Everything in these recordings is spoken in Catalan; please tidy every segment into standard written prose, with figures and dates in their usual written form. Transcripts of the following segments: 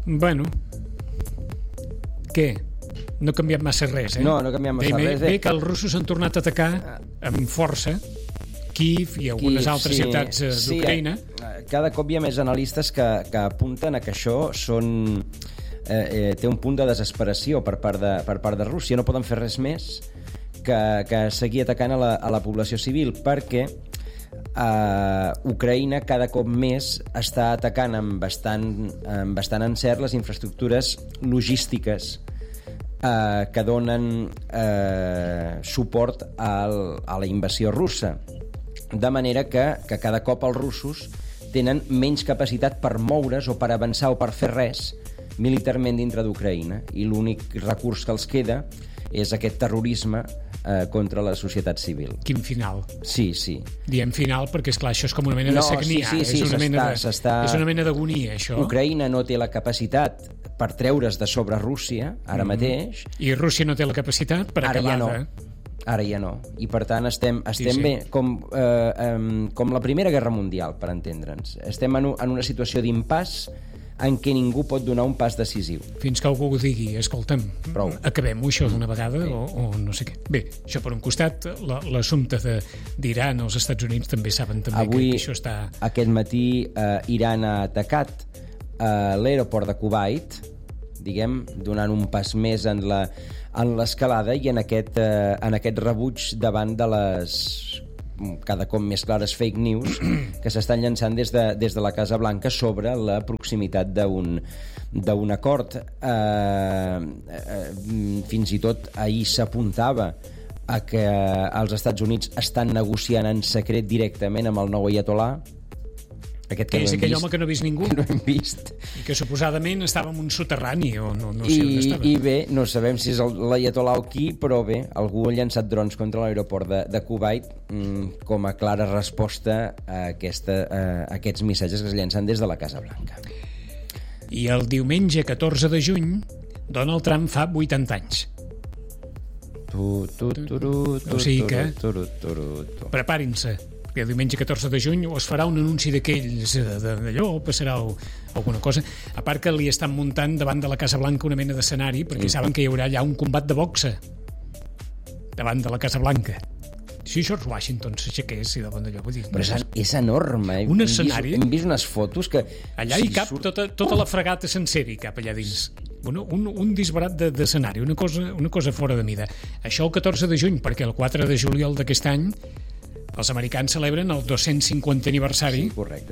Bueno, què? No ha canviat massa res, No ha canviat massa res. Bé que els russos han tornat a atacar amb força Kíev i algunes altres ciutats d'Ucraïna. Cada cop hi ha més analistes que apunten a que això té un punt de desesperació per part de Rússia. No poden fer res més que seguir atacant a la població civil, perquè Ucraïna cada cop més està atacant amb bastant encert les infraestructures logístiques que donen suport a la invasió russa, de manera que cada cop els russos tenen menys capacitat per moure's o per avançar o per fer res militarment dintre d'Ucraïna, i l'únic recurs que els queda és aquest terrorisme contra la societat civil. Quin final. Sí. Diem final perquè, esclar, això és com una mena de sagnia. Sí, és una mena d'agonia, això. Ucraïna no té la capacitat per treure's de sobre Rússia, ara mateix. I Rússia no té la capacitat per acabar. Ara ja no. I per tant estem bé com la Primera Guerra Mundial, per entendre'ns. Estem en una situació d'impàs en què ningú pot donar un pas decisiu. Fins que algú ho digui, escolta'm, acabem-ho això d'una vegada, o no sé què. Bé, això per un costat, l'assumpte d'Iran, els Estats Units també saben també que això està... Aquest matí Iran ha atacat l'aeroport de Kuwait, diguem, donant un pas més en l'escalada i en aquest rebuig davant de les cada cop més clares fake news que s'estan llançant des de la Casa Blanca sobre la proximitat d'un acord. Fins i tot ahir s'apuntava a que els Estats Units estan negociant en secret directament amb el nou Ayatollah, que és aquell home que no ha vist ningú, que no hem vist, i que suposadament estava en un soterrani o no sé on estava. I bé, no sabem si és l'Ayatollah o qui, però bé, algú ha llançat drons contra l'aeroport de Kuwait com a clara resposta a aquests missatges que es llancen des de la Casa Blanca. I el diumenge 14 de juny Donald Trump fa 80 anys. O sigui que preparin-se, que el diumenge 14 de juny o es farà un anunci d'aquells d'allò, o passarà alguna cosa, a part que li estan muntant davant de la Casa Blanca una mena d'escenari, perquè saben que hi haurà allà un combat de boxa davant de la Casa Blanca. Si George Washington s'aixequés i davant d'allò, vull dir... Però és enorme, un escenari... Hem vist unes fotos que... Allà hi cap tota la fregata sencera, hi cap allà dins. Un disbarat d'escenari, una cosa fora de mida. Això el 14 de juny, perquè el 4 de juliol d'aquest any els americans celebren el 250 aniversari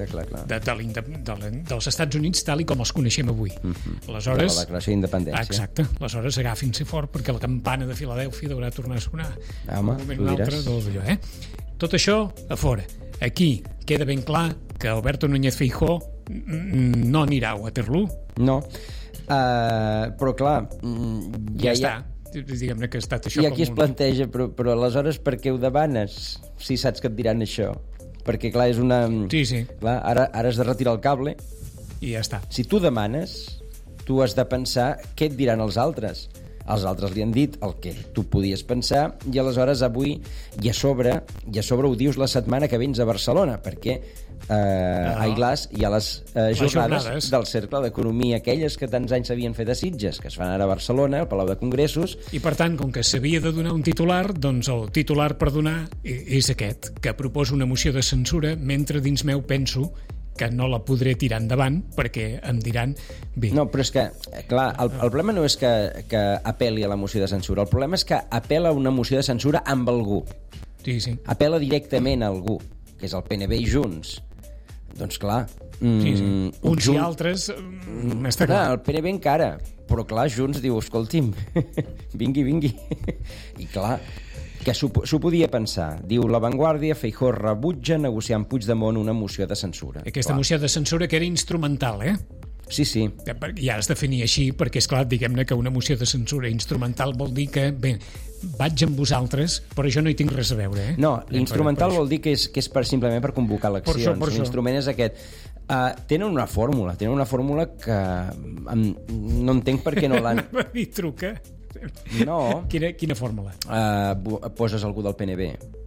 dels Estats Units tal i com els coneixem avui. Aleshores, de la declaració d'independència. Exacte. Aleshores agafin-se fort perquè la campana de Filadèlfia deurà tornar a sonar un moment o un altre d'allò, Tot això a fora. Aquí queda ben clar que Alberto Núñez Feijóo no anirà a Waterloo. No. Però clar, ja està. Diguem-ne que ha estat això. I aquí es planteja, però aleshores per què ho demanes si saps que et diran això? Perquè clar, és una... Sí. Clar, ara has de retirar el cable i ja està. Si tu demanes, tu has de pensar què et diran els altres. Els altres li han dit el que tu podies pensar i aleshores avui i a sobre ho dius la setmana que vens a Barcelona, perquè a Iglàs hi ha les jornades del Cercle d'Economia, aquelles que tants anys s'havien fet a Sitges, que es fan ara a Barcelona, al Palau de Congressos. I per tant, com que s'havia de donar un titular, doncs el titular per donar és aquest, que proposa una moció de censura, mentre dins meu penso que no la podré tirar endavant perquè em diran bé. No, però és que, clar, el problema no és que apel·li a la moció de censura, el problema és que apel·la a una moció de censura amb algú. Sí. Apel·la directament a algú, que és el PNB i Junts. Doncs clar... Uns i altres... Està clar. El PNB encara, però clar, Junts diu, escolti'm, vingui. I clar... que s'ho podia pensar. Diu La Vanguardia, Feijóo rebutja negociar amb Puigdemont una moció de censura. Aquesta moció de censura que era instrumental, Sí. Ja es definia així, perquè, esclar, diguem-ne que una moció de censura instrumental vol dir que, bé, vaig amb vosaltres, però jo no hi tinc res a veure, No, l'instrumental vol dir que és simplement per convocar eleccions. L'instrument és aquest. Tenen una fórmula que no entenc per què no l'han... I truca. No. Quina fórmula? Poses algú del PNB,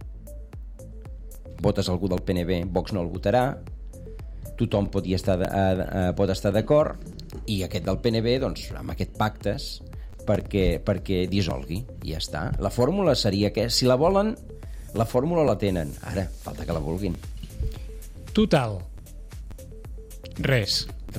votes algú del PNB, Vox no el votarà, tothom pot estar d'acord, i aquest del PNB, doncs, amb aquest pactes perquè dissolgui, i ja està. La fórmula seria que, si la volen, la fórmula la tenen. Ara, falta que la vulguin. Total. Res.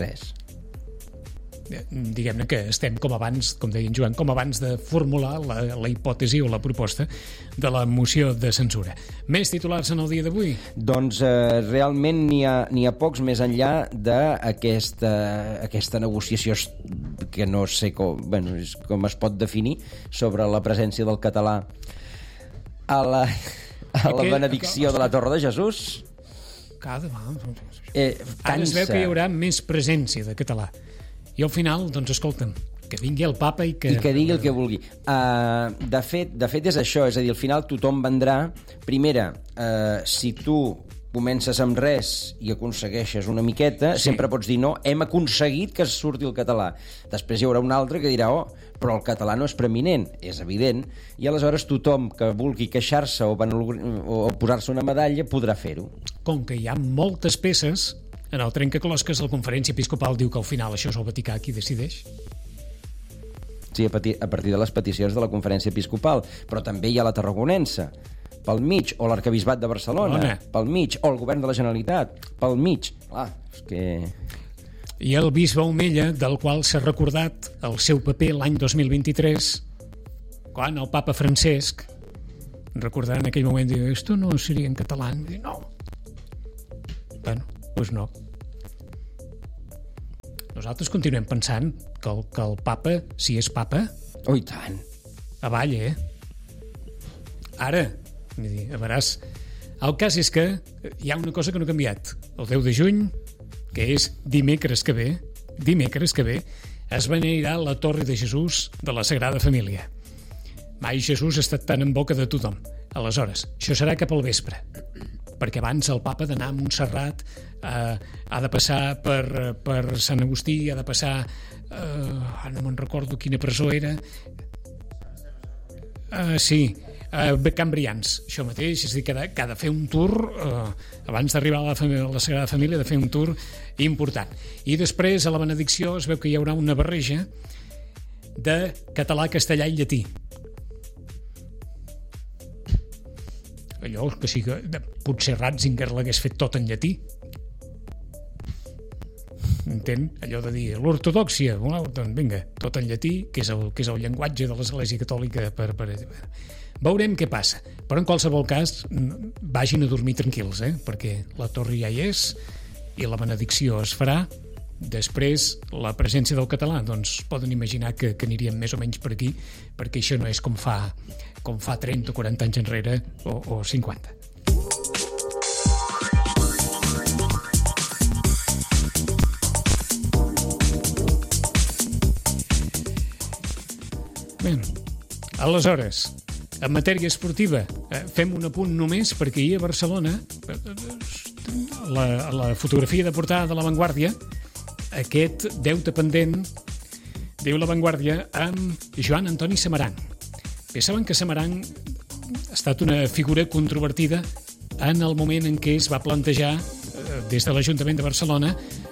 Diguem-ne que estem com abans, com deia en Joan, com abans de formular la hipòtesi o la proposta de la moció de censura. Més titulars en el dia d'avui? Doncs realment n'hi ha pocs més enllà d'aquesta negociació que no sé com es pot definir sobre la presència del català a la benedicció de la Torre de Jesús. Ara es veu que hi haurà més presència de català. I al final, doncs, escolta'm, que vingui el papa i que digui el que vulgui. De fet és això, és a dir, al final tothom vendrà. Primera, si tu comences amb res i aconsegueixes una miqueta, sempre pots dir no, hem aconseguit que surti el català. Després hi haurà un altre que dirà però el català no és preeminent, és evident, i aleshores tothom que vulgui queixar-se o posar-se una medalla podrà fer-ho. Com que hi ha moltes peces, en el trencaclosques la Conferència Episcopal diu que al final això és el Vaticà qui decideix. Sí, a partir de les peticions de la Conferència Episcopal, però també hi ha la Tarragonense, pel mig, o l'Arquebisbat de Barcelona, pel mig, o el Govern de la Generalitat, pel mig. Clar, és que... I el bisbe Omella, del qual s'ha recordat el seu paper l'any 2023, quan el papa Francesc, recordant en aquell moment, diu, esto no seria en català. I no. Bueno, doncs no. Nosaltres continuem pensant que el papa, si és papa... Oh, i tant! Avall, Ara, a veuràs, el cas és que hi ha una cosa que no ha canviat. El 10 de juny, que és dimecres que ve, es beneirà la Torre de Jesús de la Sagrada Família. Mai Jesús ha estat tan en boca de tothom. Aleshores, això serà cap al vespre, perquè abans el papa d'anar a Montserrat ha de passar per Sant Agustí, ha de passar no me'n recordo quina presó era, Can Brians, això mateix, és a dir, que ha de fer un tour abans d'arribar a la Sagrada Família, de fer un tour important. I després a la benedicció es veu que hi haurà una barreja de català, castellà i llatí. Allò que sí que potser Ratzinger l'hagués fet tot en llatí. Entén? Allò de dir l'ortodòxia, doncs vinga, tot en llatí, que és el llenguatge de l'Església Catòlica. Veurem què passa. Però en qualsevol cas, vagin a dormir tranquils, perquè la torre ja hi és i la benedicció es farà. Després, la presència del català, doncs poden imaginar que aniríem més o menys per aquí, perquè això no és com fa 30 o 40 anys enrere o 50. Bé, aleshores, en matèria esportiva, fem un apunt només perquè ahir a Barcelona la fotografia de portada de La Vanguardia, aquest deute pendent, diu La Vanguardia, amb Joan Antoni Samaranch. Bé, saben que Samaranch ha estat una figura controvertida en el moment en què es va plantejar des de l'Ajuntament de Barcelona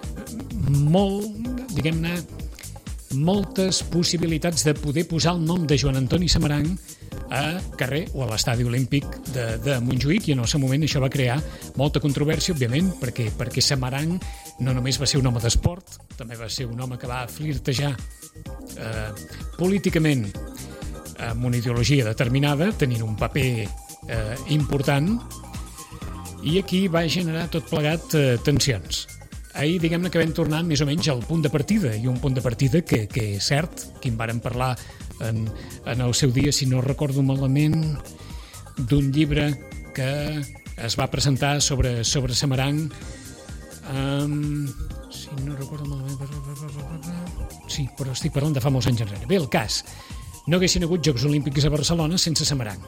moltes possibilitats de poder posar el nom de Joan Antoni Samaranch a carrer o a l'estadi olímpic de Montjuïc, i en el seu moment això va crear molta controvèrsia, òbviament, perquè Samaranch no només va ser un home d'esport, també va ser un home que va flirtejar políticament amb una ideologia determinada, tenint un paper important, i aquí va generar tot plegat tensions. Ahir, diguem-ne que vam tornar més o menys al punt de partida, i un punt de partida que és cert, que en vàrem parlar en el seu dia, si no recordo malament, d'un llibre que es va presentar sobre Samaranch, si no recordo malament, sí, però estic parlant de fa molts anys enrere. Bé, el cas, no haguessin hagut Jocs Olímpics a Barcelona sense Samaranch.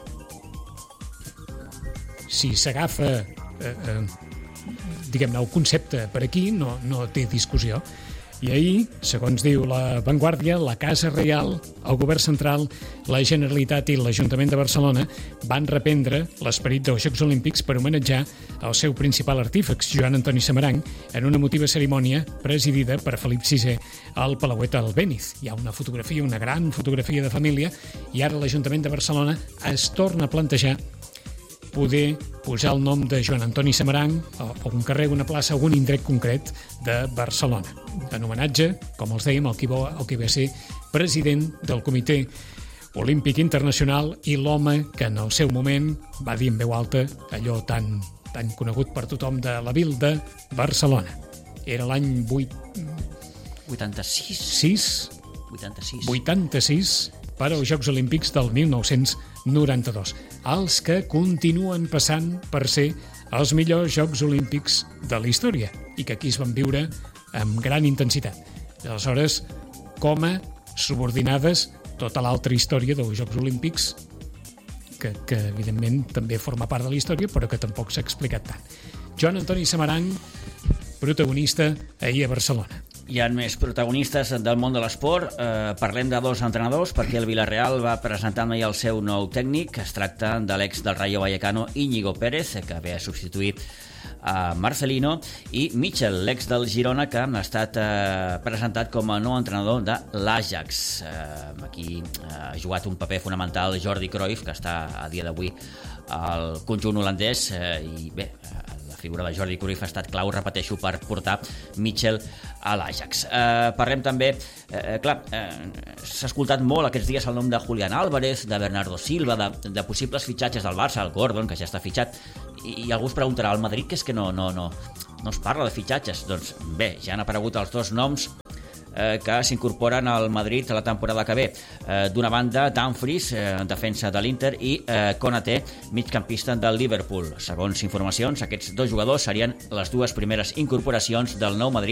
Si s'agafa diguem-ne, el concepte per aquí no té discussió. I ahir, segons diu La Vanguardia, la Casa Reial, el Govern Central, la Generalitat i l'Ajuntament de Barcelona van reprendre l'esperit dels Jocs Olímpics per homenatjar el seu principal artífex, Joan Antoni Samaranch, en una emotiva cerimònia presidida per Felip VI al Palauet Albéniz. Hi ha una fotografia, una gran fotografia de família, i ara l'Ajuntament de Barcelona es torna a plantejar poder posar el nom de Joan Antoni Samaranch a un carrer, una plaça, a un indret concret de Barcelona, en homenatge, com els dèiem, al qui va ser president del Comitè Olímpic Internacional i l'home que en el seu moment va dir en veu alta allò tan conegut per tothom de la vil de Barcelona. Era l'any 86 per als Jocs Olímpics del 1992, els que continuen passant per ser els millors Jocs Olímpics de la història i que aquí es van viure amb gran intensitat. Aleshores, com a subordinades tota l'altra història dels Jocs Olímpics que evidentment també forma part de la història però que tampoc s'ha explicat tant. Joan Antoni Samaranch, protagonista ahir a Barcelona. Hi ha més protagonistes del món de l'esport. Parlem de dos entrenadors, perquè el Villarreal va presentar ahir el seu nou tècnic. Es tracta de l'ex del Rayo Vallecano, Íñigo Pérez, que ve a substituir a Marcelino, i Michel, l'ex del Girona, que ha estat presentat com a nou entrenador de l'Ajax. Aquí ha jugat un paper fonamental Jordi Cruyff, que està a dia d'avui al conjunt holandès, i bé, la figura de Jordi Cruyff ha estat clau, repeteixo, per portar Michel a l'Ajax. Parlem també, s'ha escoltat molt aquests dies el nom de Julián Álvarez, de Bernardo Silva, de possibles fitxatges del Barça, el Gordon, que ja està fitxat, i algú es preguntarà, al Madrid que és que no es parla de fitxatges. Doncs bé, ja han aparegut els dos noms que s'incorporen al Madrid a la temporada que ve. D'una banda, Dumfries, defensa de l'Inter, i Konaté, migcampista del Liverpool. Segons informacions, aquests dos jugadors serien les dues primeres incorporacions del nou Madrid